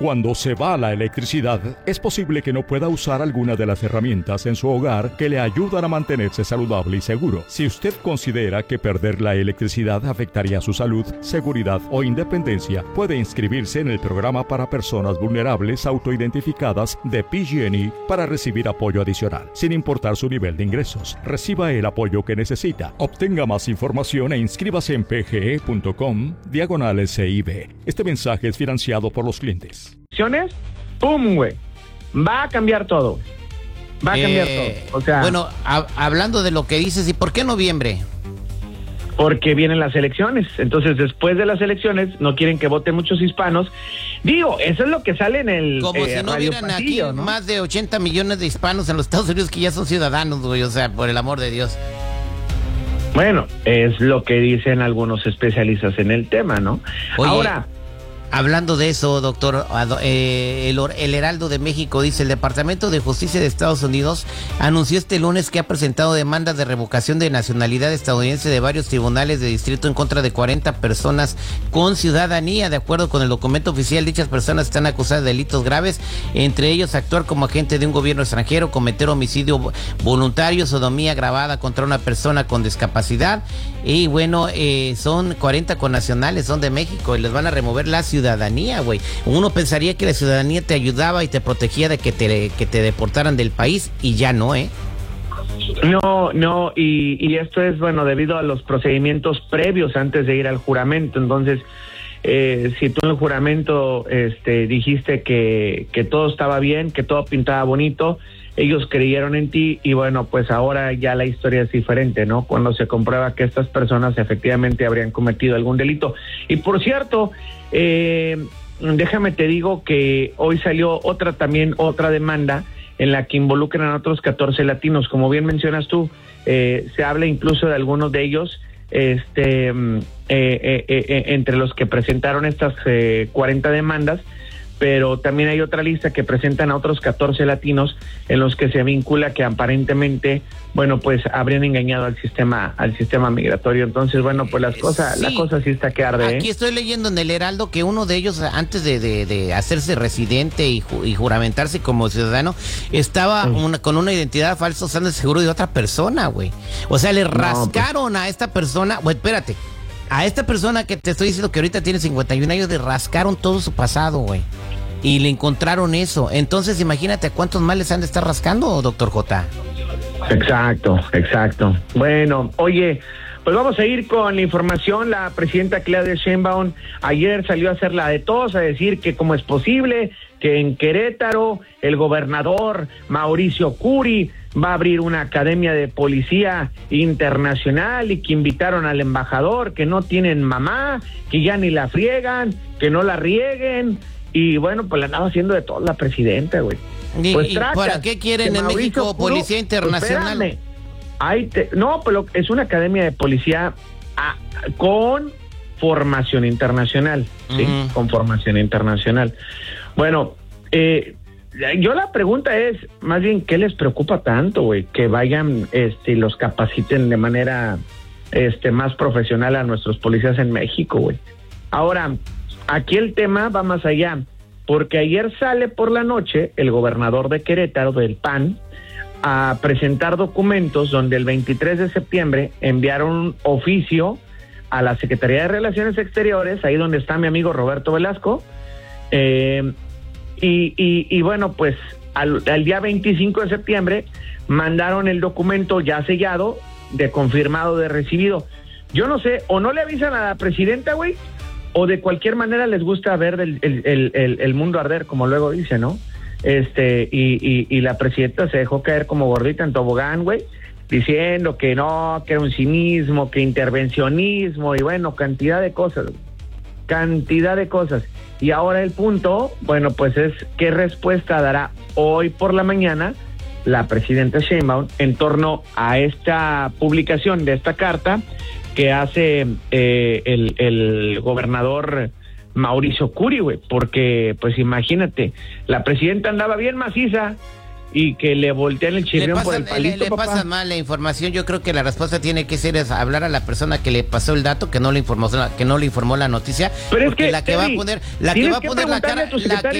Cuando se va la electricidad, es posible que no pueda usar alguna de las herramientas en su hogar que le ayudan a mantenerse saludable y seguro. Si usted considera que perder la electricidad afectaría su salud, seguridad o independencia, puede inscribirse en el programa para personas vulnerables autoidentificadas de PG&E para recibir apoyo adicional, sin importar su nivel de ingresos. Reciba el apoyo que necesita. Obtenga más información e inscríbase en pge.com/CIB. Este mensaje es financiado por los clientes. ¡Pum, güey! Va a cambiar todo. Va a cambiar todo. O sea, bueno, hablando de lo que dices, ¿y por qué noviembre? Porque vienen las elecciones. Entonces, después de las elecciones, no quieren que voten muchos hispanos. Digo, eso es lo que sale en el Como si no Radio hubieran Pasillo, aquí, ¿no? más de 80 millones de hispanos en los Estados Unidos que ya son ciudadanos, güey. O sea, por el amor de Dios. Bueno, es lo que dicen algunos especialistas en el tema, ¿no? Oye, ahora, hablando de eso, doctor, el Heraldo de México dice: el Departamento de Justicia de Estados Unidos anunció este lunes que ha presentado demandas de revocación de nacionalidad estadounidense de varios tribunales de distrito en contra de 40 personas con ciudadanía. De acuerdo con el documento oficial, dichas personas están acusadas de delitos graves, entre ellos actuar como agente de un gobierno extranjero, cometer homicidio voluntario, sodomía agravada contra una persona con discapacidad. Y bueno, son 40 connacionales, son de México, y les van a remover la ciudadanía, güey. Uno pensaría que la ciudadanía te ayudaba y te protegía de que te deportaran del país, y ya no, ¿eh? No, y esto es, bueno, debido a los procedimientos previos antes de ir al juramento. Entonces, si tú en el juramento dijiste que todo estaba bien, que todo pintaba bonito, ellos creyeron en ti, y bueno, pues ahora ya la historia es diferente, ¿no? Cuando se comprueba que estas personas efectivamente habrían cometido algún delito. Y por cierto, déjame te digo que hoy salió otra demanda en la que involucran a otros 14 latinos. Como bien mencionas tú, se habla incluso de algunos de ellos, entre los que presentaron estas 40 demandas, pero también hay otra lista que presentan a otros 14 latinos en los que se vincula que aparentemente, bueno, pues habrían engañado al sistema migratorio. Entonces, bueno, pues la cosa sí está que arde. Aquí estoy leyendo en el Heraldo que uno de ellos, antes de hacerse residente y juramentarse como ciudadano, estaba con una identidad falsa, usando el seguro de otra persona, güey. O sea, le rascaron a esta persona, güey, espérate, a esta persona que te estoy diciendo que ahorita tiene 51 años, le rascaron todo su pasado, güey. Y le encontraron eso. Entonces, imagínate a cuántos más les han de estar rascando, doctor J. Exacto. Bueno, oye, pues vamos a ir con la información. La presidenta Claudia Sheinbaum ayer salió a hacer la de todos, a decir que cómo es posible que en Querétaro el gobernador Mauricio Curi va a abrir una academia de policía internacional, y que invitaron al embajador, que no tienen mamá, que ya ni la friegan, que no la rieguen. Y bueno, pues la andaba haciendo de todo la presidenta, güey. Pues ¿para qué quieren en México policía internacional? Pero es una academia de policía con formación internacional, ¿sí? Con formación internacional. Bueno, yo la pregunta es, más bien, ¿qué les preocupa tanto, güey? Que vayan y los capaciten de manera más profesional a nuestros policías en México, güey. Ahora, aquí el tema va más allá, porque ayer sale por la noche el gobernador de Querétaro, del PAN, a presentar documentos donde el 23 de septiembre enviaron un oficio a la Secretaría de Relaciones Exteriores, ahí donde está mi amigo Roberto Velasco, y bueno, pues al día 25 de septiembre mandaron el documento ya sellado, de confirmado de recibido. Yo no sé, o no le avisan a la presidenta, güey, o de cualquier manera les gusta ver el mundo arder, como luego dice, ¿no? Y la presidenta se dejó caer como gordita en tobogán, güey, diciendo que no, que era un cinismo, que intervencionismo, y bueno, cantidad de cosas. Y ahora el punto, bueno, pues es qué respuesta dará hoy por la mañana la presidenta Sheinbaum en torno a esta publicación de esta carta que hace el gobernador Mauricio Curi, güey, porque pues imagínate, la presidenta andaba bien maciza y que le voltean el chirrión por el palito, le pasa mal la información. Yo creo que la respuesta tiene que ser hablar a la persona que le pasó el dato, que no le informó la noticia, pero es que la que va a poner la cara,